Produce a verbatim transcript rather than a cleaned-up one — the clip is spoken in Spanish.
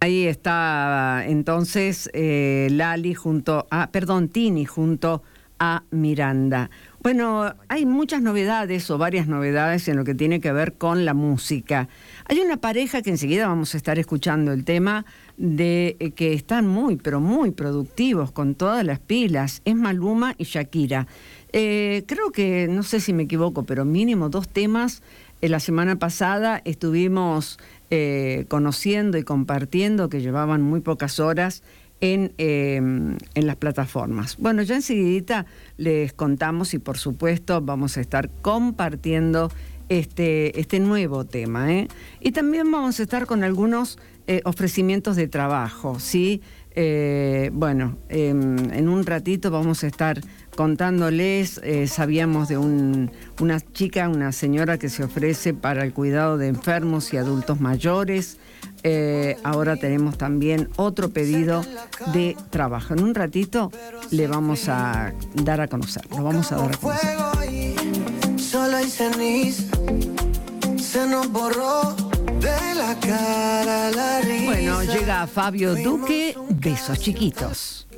ahí está entonces eh, Lali junto a, perdón, Tini junto a Miranda. Bueno, hay muchas novedades o varias novedades en lo que tiene que ver con la música. Hay una pareja que enseguida vamos a estar escuchando el tema de eh, que están muy, pero muy productivos con todas las pilas. Es Maluma y Shakira. Eh, creo que, no sé si me equivoco, pero mínimo dos temas. Eh, la semana pasada estuvimos eh, conociendo y compartiendo que llevaban muy pocas horas en, eh, en las plataformas. Bueno, ya enseguidita les contamos y por supuesto vamos a estar compartiendo este, este nuevo tema, ¿eh? Y también vamos a estar con algunos eh, ofrecimientos de trabajo, ¿sí? Eh, bueno, eh, en un ratito vamos a estar contándoles, eh, sabíamos de un, una chica, una señora que se ofrece para el cuidado de enfermos y adultos mayores. Eh, ahora tenemos también otro pedido de trabajo. En un ratito le vamos a dar a conocer, lo vamos a dar a conocer. Solo hay ceniza, se nos borró de la cara la risa. Bueno, llega Fabio Duque, Besos Chiquitos.